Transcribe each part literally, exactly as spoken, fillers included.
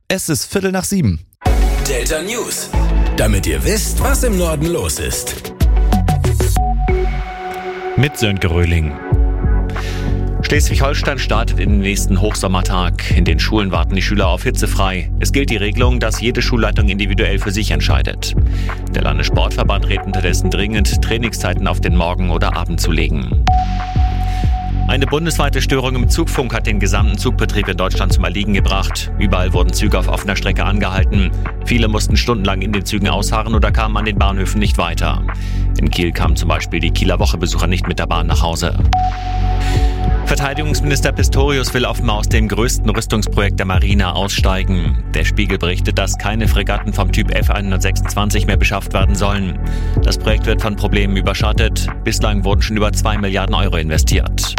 Es ist Viertel nach sieben. Delta News. Damit ihr wisst, was im Norden los ist. Mit Sönke Röhling. Schleswig-Holstein startet in den nächsten Hochsommertag. In den Schulen warten die Schüler auf hitzefrei. Es gilt die Regelung, dass jede Schulleitung individuell für sich entscheidet. Der Landessportverband rät unterdessen dringend, Trainingszeiten auf den Morgen oder Abend zu legen. Eine bundesweite Störung im Zugfunk hat den gesamten Zugbetrieb in Deutschland zum Erliegen gebracht. Überall wurden Züge auf offener Strecke angehalten. Viele mussten stundenlang in den Zügen ausharren oder kamen an den Bahnhöfen nicht weiter. In Kiel kamen zum Beispiel die Kieler Woche-Besucher nicht mit der Bahn nach Hause. Verteidigungsminister Pistorius will offenbar aus dem größten Rüstungsprojekt der Marine aussteigen. Der Spiegel berichtet, dass keine Fregatten vom Typ F hundertsechsundzwanzig mehr beschafft werden sollen. Das Projekt wird von Problemen überschattet. Bislang wurden schon über zwei Milliarden Euro investiert.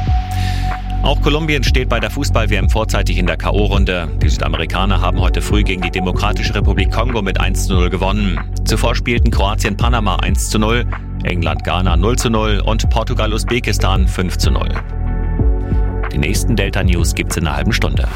Auch Kolumbien steht bei der Fußball-W M vorzeitig in der K O-Runde. Die Südamerikaner haben heute früh gegen die Demokratische Republik Kongo mit eins zu null gewonnen. Zuvor spielten Kroatien Panama eins zu null, England Ghana null zu null und Portugal Usbekistan fünf zu null. Die nächsten Delta News gibt's in einer halben Stunde.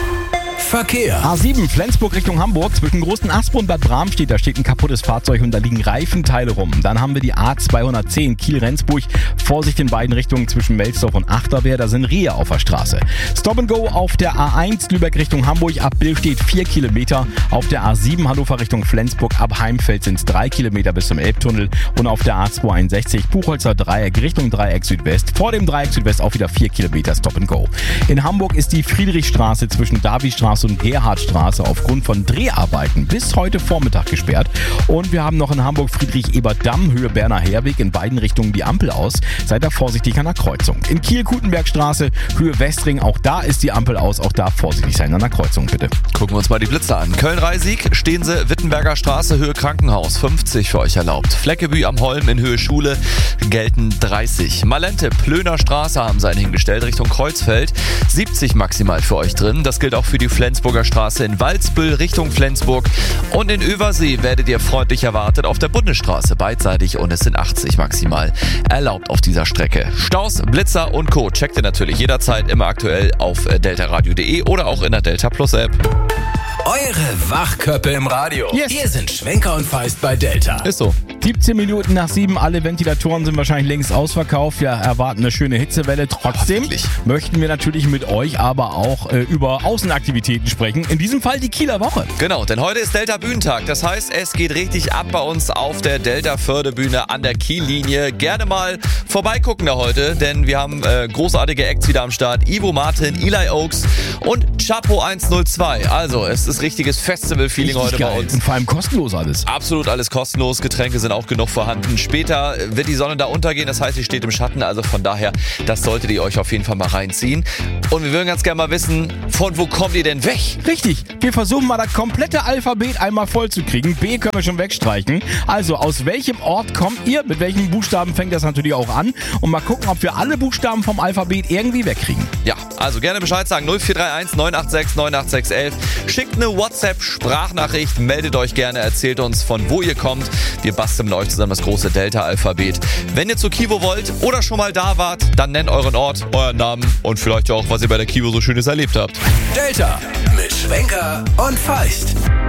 Verkehr. A sieben Flensburg Richtung Hamburg, zwischen Großen Aspo und Bad Bramstedt, da steht ein kaputtes Fahrzeug und da liegen Reifenteile rum. Dann haben wir die A zweihundertzehn Kiel-Rendsburg, Vorsicht in beiden Richtungen zwischen Melsdorf und Achterwehr, da sind Rehe auf der Straße. Stop and Go auf der A eins Lübeck Richtung Hamburg, ab Billstedt vier Kilometer, auf der A sieben Hannover Richtung Flensburg, ab Heimfeld sind es drei Kilometer bis zum Elbtunnel und auf der A zweihunderteinundsechzig Buchholzer Dreieck Richtung Dreieck Südwest, vor dem Dreieck Südwest auch wieder vier Kilometer Stop and Go. In Hamburg ist die Friedrichstraße zwischen Davidstraße und Gerhardstraße aufgrund von Dreharbeiten bis heute Vormittag gesperrt. Und wir haben noch in Hamburg Friedrich-Ebert-Damm, Höhe Berner Herweg, in beiden Richtungen die Ampel aus. Seid da vorsichtig an der Kreuzung. In Kiel-Kutenbergstraße, Höhe Westring, auch da ist die Ampel aus. Auch da vorsichtig sein an der Kreuzung, bitte. Gucken wir uns mal die Blitzer an. Köln-Reisig, stehen Sie, Wittenberger Straße, Höhe Krankenhaus, fünfzig für euch erlaubt. Fleckebü am Holm in Höhe Schule gelten dreißig. Malente, Plöner Straße haben sie einen hingestellt, Richtung Kreuzfeld, siebzig maximal für euch drin. Das gilt auch für die Flensburger Straße in Waldsbüll Richtung Flensburg. Und in Übersee werdet ihr freundlich erwartet auf der Bundesstraße beidseitig und es sind achtzig maximal erlaubt auf dieser Strecke. Staus, Blitzer und Co. checkt ihr natürlich jederzeit immer aktuell auf deltaradio punkt de oder auch in der Delta Plus App. Eure Wachköppe im Radio. Yes. Hier sind Schwenker und Feist bei Delta. Ist so. siebzehn Minuten nach sieben, alle Ventilatoren sind wahrscheinlich längst ausverkauft. Wir erwarten eine schöne Hitzewelle. Trotzdem möchten wir natürlich mit euch aber auch äh, über Außenaktivitäten sprechen. In diesem Fall die Kieler Woche. Genau, denn heute ist Delta Bühnentag. Das heißt, es geht richtig ab bei uns auf der Delta Fördebühne an der Kiellinie. Gerne mal vorbeigucken da heute, denn wir haben äh, großartige Acts wieder am Start. Ivo Martin, Eli Oaks und Chapo hundertzwei. Also, es ist richtiges Festival-Feeling heute geil. bei uns. Und vor allem kostenlos alles. Absolut alles kostenlos. Getränke sind auch genug vorhanden. Später wird die Sonne da untergehen, das heißt, sie steht im Schatten. Also von daher, das solltet ihr euch auf jeden Fall mal reinziehen. Und wir würden ganz gerne mal wissen, von wo kommt ihr denn weg? Richtig, wir versuchen mal das komplette Alphabet einmal voll zu kriegen. B können wir schon wegstreichen. Also, aus welchem Ort kommt ihr? Mit welchen Buchstaben fängt das natürlich auch an? Und mal gucken, ob wir alle Buchstaben vom Alphabet irgendwie wegkriegen. Ja, also gerne Bescheid sagen. null vier drei eins neun acht sechs neun acht sechs eins. Schickt eine WhatsApp-Sprachnachricht, meldet euch gerne, erzählt uns, von wo ihr kommt. Wir basteln mit euch zusammen das große Delta-Alphabet. Wenn ihr zur Kivo wollt oder schon mal da wart, dann nennt euren Ort, euren Namen und vielleicht auch, was ihr bei der Kivo so Schönes erlebt habt. Delta mit Schwenker und Feist.